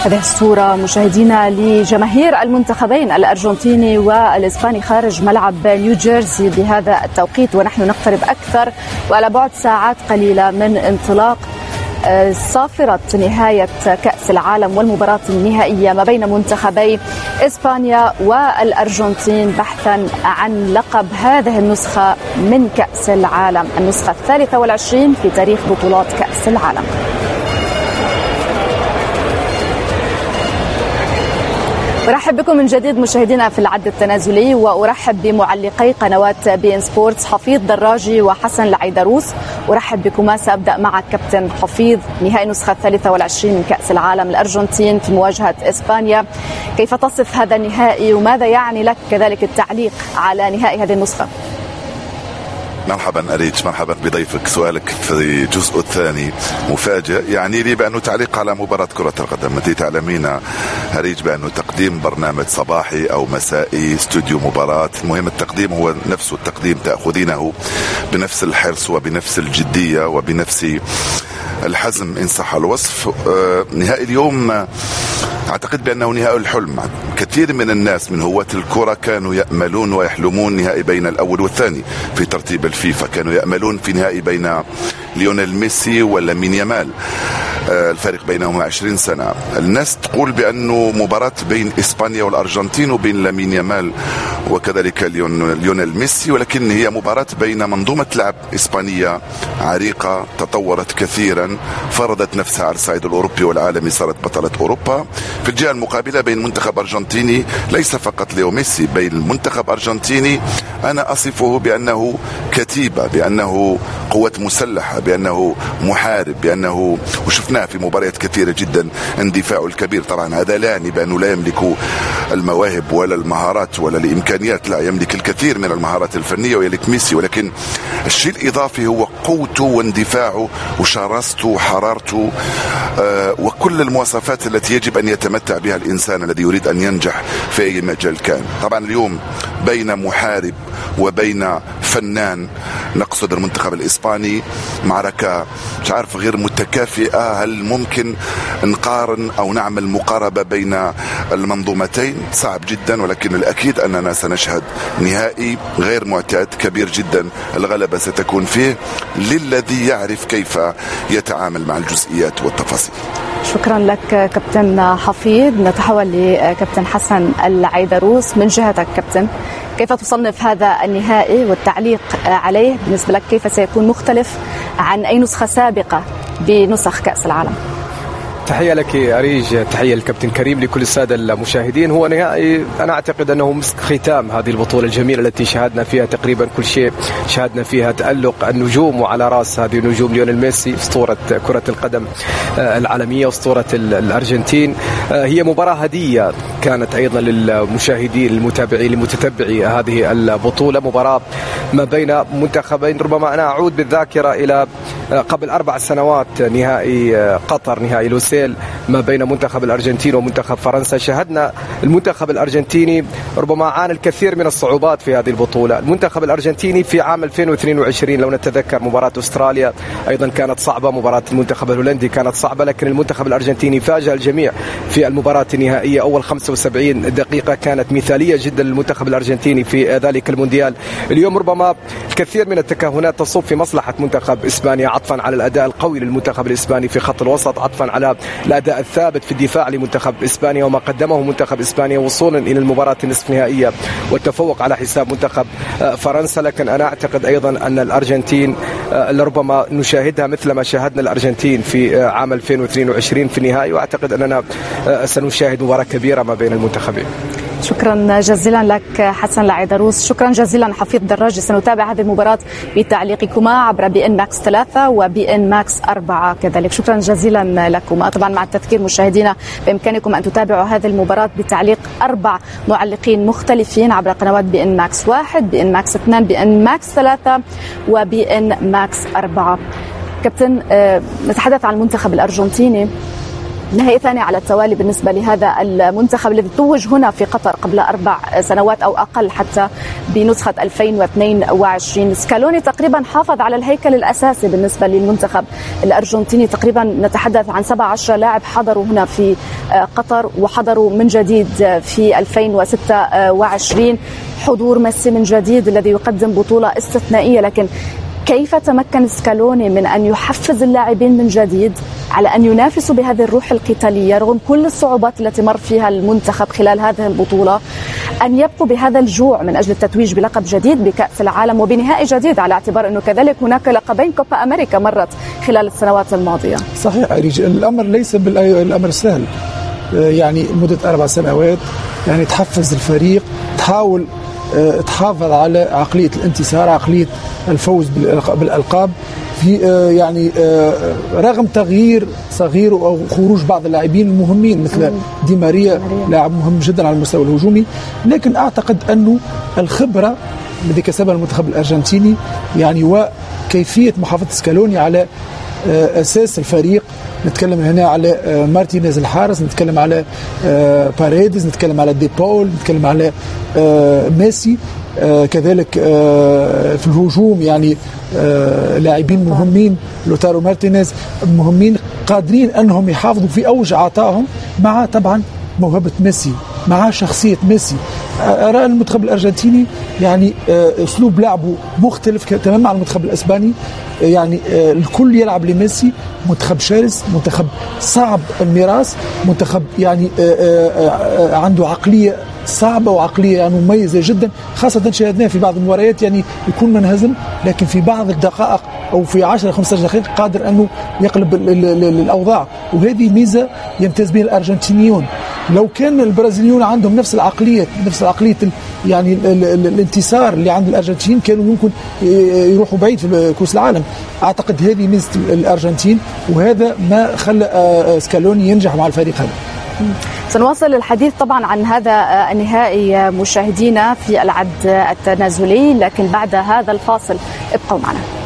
هذه الصورة مشاهدينا لجماهير المنتخبين الأرجنتيني والإسباني خارج ملعب نيوجيرسي بهذا التوقيت، ونحن نقترب أكثر وعلى بعد ساعات قليلة من انطلاق صافرة نهاية كأس العالم والمباراة النهائية ما بين منتخبي إسبانيا والأرجنتين بحثا عن لقب هذه النسخة من كأس العالم، النسخة 23 في تاريخ بطولات كأس العالم. أرحب بكم من جديد مشاهدينا في العد التنازلي، وأرحب بمعلقي قنوات بي إن سبورتس حفيظ دراجي وحسن العيدروس. أرحب بكما. سأبدأ معك كابتن حفيظ، نهائي نسخة 23 من كأس العالم، الأرجنتين في مواجهة إسبانيا، كيف تصف هذا النهائي وماذا يعني لك كذلك التعليق على نهائي هذه النسخة؟ مرحبا أريج، مرحبا بضيفك. سؤالك في الجزء الثاني مفاجئ، يعني لي بأنه تعليق على مباراة كرة القدم. أنت تعلمين أريج بأنه تقديم برنامج صباحي أو مسائي استوديو مباراة، المهم التقديم هو نفسه التقديم، تأخذينه بنفس الحرص وبنفس الجدية وبنفس الحزم إن صح الوصف. نهائي اليوم أعتقد بأنه نهائي الحلم. كثير من الناس من هواة الكرة كانوا يأملون ويحلمون نهائي بين الأول والثاني في ترتيب الفيفا، كانوا يأملون في نهائي بين ليونيل ميسي ولامين يامال، الفارق بينهما 20 سنة. الناس تقول بأنه مباراة بين إسبانيا والأرجنتين وبين لامين يامال وكذلك ليونيل ميسي، ولكن هي مباراة بين منظومة لعب إسبانية عريقة تطورت كثيرا، فرضت نفسها على الصعيد الأوروبي والعالمي، صارت بطلة أوروبا. في الجهة المقابلة بين منتخب أرجنتيني ليس فقط ليو ميسي، بين المنتخب أرجنتيني أنا أصفه بأنه كتيبة، بأنه قوة مسلحة، بأنه محارب، بأنه وشفناه في مباريات كثيرة جدا اندفاعه الكبير. طبعا هذا لا يعني بأنه لا يملك المواهب ولا المهارات ولا الإمكانيات، لا، يملك الكثير من المهارات الفنية ويملك ميسي، ولكن الشيء الإضافي هو قوته واندفاعه وشراسته وحرارته وكل المواصفات التي يجب أن يتمتع بها الإنسان الذي يريد أن ينجح في أي مجال كان. طبعا اليوم بين محارب وبين فنان، نقصد المنتخب الإسباني، معركة مش عارف غير متكافئة. هل ممكن نقارن أو نعمل مقاربة بين المنظومتين؟ صعب جدا، ولكن الأكيد أننا سنشهد نهائي غير معتاد كبير جدا، الغلبة ستكون فيه للذي يعرف كيف يتعامل مع الجزئيات والتفاصيل. شكرا لك كابتن حفيظ. نتحول لكابتن حسن العيدروس. من جهتك كابتن، كيف تصنف هذا النهائي والتعليق عليه؟ بالنسبة لك كيف سيكون مختلف عن أي نسخة سابقة بنسخ كأس العالم؟ تحية لك أريج، تحية للكابتن كريم، لكل السادة المشاهدين. هو نهائي أنا أعتقد أنه مسك ختام هذه البطولة الجميلة التي شاهدنا فيها تقريبا كل شيء، شاهدنا فيها تألق النجوم، وعلى رأس هذه النجوم ليونيل ميسي، أسطورة كرة القدم العالمية، أسطورة الأرجنتين. هي مباراة هدية كانت أيضا للمشاهدين المتابعين لمتتبعي هذه البطولة، مباراة ما بين منتخبين. ربما أنا أعود بالذاكرة إلى قبل 4 سنوات، نهائي قطر، نهائي لوسيل ما بين منتخب الأرجنتين ومنتخب فرنسا. شاهدنا المنتخب الأرجنتيني ربما عانى الكثير من الصعوبات في هذه البطولة. المنتخب الأرجنتيني في عام 2022 لو نتذكر مباراة أستراليا أيضا كانت صعبة، مباراة المنتخب الهولندي كانت صعبة، لكن المنتخب الأرجنتيني فاجأ الجميع في المباراة النهائية. أول 75 دقيقة كانت مثالية جدا للمنتخب الأرجنتيني في ذلك المونديال. اليوم ربما الكثير من التكهنات تصب في مصلحة منتخب إسبانيا، عطفا على الأداء القوي للمنتخب الإسباني في خط الوسط، عطفا على الأداء الثابت في الدفاع لمنتخب إسبانيا وما قدمه منتخب إسبانيا وصولا إلى المباراة النصف نهائية والتفوق على حساب منتخب فرنسا. لكن أنا أعتقد أيضا أن الأرجنتين لربما نشاهدها مثل ما شاهدنا الأرجنتين في عام 2022 في النهائي، وأعتقد أننا سنشاهد مباراة كبيرة ما بين المنتخبين. شكرا جزيلا لك حسن العيدروس. شكرا جزيلا حفيظ دراجي. سنتابع هذه المباراة بتعليقكما عبر بي ان ماكس 3 وبي ان ماكس 4 كذلك. شكرا جزيلا لكم. طبعا مع التذكير مشاهدينا بإمكانكم أن تتابعوا هذه المباراة بتعليق 4 معلقين مختلفين عبر قنوات بي ان ماكس 1، بي ان ماكس 2، بي ان ماكس 3 وبي ان ماكس 4. كابتن، نتحدث عن المنتخب الأرجنتيني. نهائي ثاني على التوالي بالنسبة لهذا المنتخب الذي توج هنا في قطر قبل 4 سنوات أو أقل حتى بنسخة 2022. سكالوني تقريبا حافظ على الهيكل الأساسي بالنسبة للمنتخب الأرجنتيني، تقريبا نتحدث عن 17 لاعب حضروا هنا في قطر وحضروا من جديد في 2026. حضور ميسي من جديد الذي يقدم بطولة استثنائية، لكن كيف تمكن سكالوني من أن يحفز اللاعبين من جديد على أن ينافسوا بهذه الروح القتالية رغم كل الصعوبات التي مر فيها المنتخب خلال هذه البطولة، أن يبقوا بهذا الجوع من أجل التتويج بلقب جديد بكأس العالم وبنهائي جديد، على اعتبار أنه كذلك هناك لقبين كوبا أمريكا مرت خلال السنوات الماضية. صحيح أريج، الأمر ليس بالأمر سهل، يعني مدة 4 سنوات يعني تحفز الفريق، تحاول تحافظ على عقلية الانتصار، عقلية الفوز بالألقاب في يعني رغم تغيير صغير أو خروج بعض اللاعبين المهمين مثل دي ماريا لاعب مهم جدا على المستوى الهجومي، لكن أعتقد أنه الخبرة التي كسبها المنتخب الأرجنتيني يعني وكيفية محافظة سكالوني على أساس الفريق. نتكلم هنا على مارتينيز الحارس، نتكلم على باريدز، نتكلم على دي بول، نتكلم على ميسي، كذلك في الهجوم يعني لاعبين مهمين، لوتارو مارتينيز مهمين قادرين أنهم يحافظوا في أوج عطائهم مع طبعا موهبة ميسي مع شخصية ميسي. أرى المنتخب الأرجنتيني يعني أسلوب لعبه مختلف تماما عن المنتخب الأسباني، يعني الكل يلعب لميسي، منتخب شرس، منتخب صعب الميراث، منتخب يعني عنده عقلية صعبة وعقلية يعني مميزة جدا، خاصة شاهدناه في بعض المباريات يعني يكون منهزم لكن في بعض الدقائق أو في 10-15 دقيقة قادر أنه يقلب الأوضاع، وهذه ميزة يمتاز بها الأرجنتينيون. لو كان البرازيليون عندهم نفس العقلية يعني الانتصار اللي عند الأرجنتين كانوا ممكن يروحوا بعيد في كأس العالم. أعتقد هذه ميزة الأرجنتين وهذا ما خلى سكالوني ينجح مع الفريق هذا. سنواصل الحديث طبعا عن هذا النهائي مشاهدينا في العد التنازلي، لكن بعد هذا الفاصل ابقوا معنا.